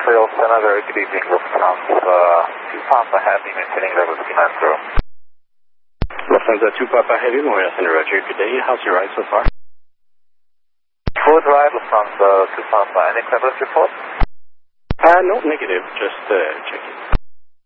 Cessna, very good evening, Lufthansa 2 Papa Heavy, maintaining level Cessna. Lufthansa 2 Papa Heavy, Memorial Center, Roger. Good day. How's your ride so far? Good ride, Lufthansa 2 Papa. Any cleverance report? No, negative. Just checking.